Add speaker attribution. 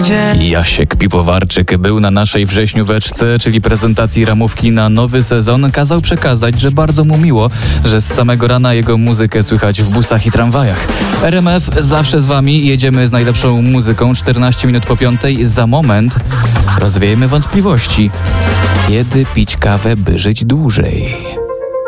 Speaker 1: Jasiek Piwowarczyk był na naszej wrześnióweczce, czyli prezentacji ramówki na nowy sezon. Kazał przekazać, że bardzo mu miło, że z samego rana jego muzykę słychać w busach i tramwajach. RMF zawsze z wami, jedziemy z najlepszą muzyką. 14 minut po 5. Za moment rozwiejemy wątpliwości. Kiedy pić kawę, by żyć dłużej?